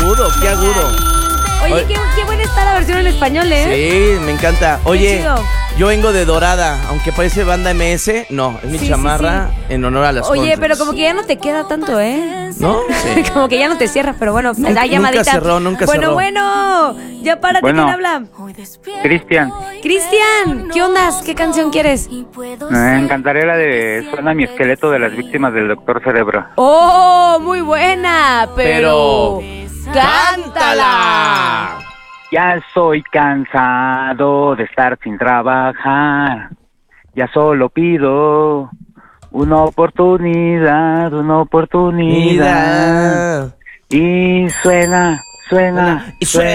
agudo, qué agudo. Oye, qué buena está la versión en español, Sí, me encanta. Oye, chido. yo vengo de Dorada, aunque parece banda MS, no, es mi Sí, chamarra sí, en honor a las Oye, Converse. pero como que ya no te queda tanto, ¿No? Sí. Como que ya no te cierras, pero bueno, Nunca- da llamadita. nunca cerró, nunca cerró. Bueno, ya párate, Bueno. ¿quién habla? Cristian, Cristian, ¿qué ondas? ¿Qué canción quieres? me encantaría la de Suena mi esqueleto de las víctimas del Doctor Cerebro. Oh, muy buena, pero ¡cántala! Ya estoy cansado de estar sin trabajar. Ya solo pido una oportunidad. Mira. Y suena. Y suena.